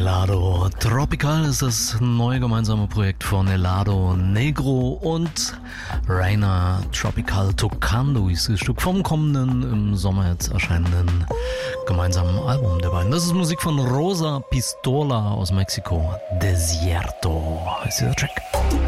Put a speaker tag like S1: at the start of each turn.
S1: Helado Tropical ist das neue gemeinsame Projekt von Helado Negro und Rainer. Tropical Tocando ist das Stück vom kommenden, im Sommer jetzt erscheinenden gemeinsamen Album der beiden. Das ist Musik von Rosa Pistola aus Mexiko. Desierto heißt dieser Track.